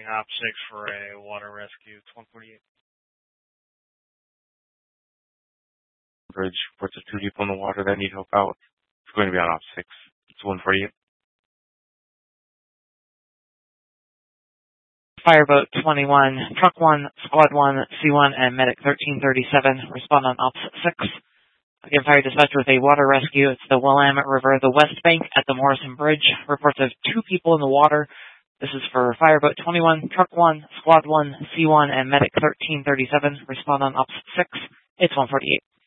Op 6 for a water rescue. It's 148. Bridge reports of 2 people in the water that need help out. It's going to be on Op 6. It's 148. Fireboat 21, Truck 1, Squad 1, C1, and Medic 1337 respond on Ops 6. Again, fire dispatch with a water rescue. It's the Willamette River, the West Bank at the Morrison Bridge. Reports of 2 people in the water. This is for Fireboat 21, Truck 1, Squad 1, C1, and Medic 1337 respond on Ops 6. It's 148.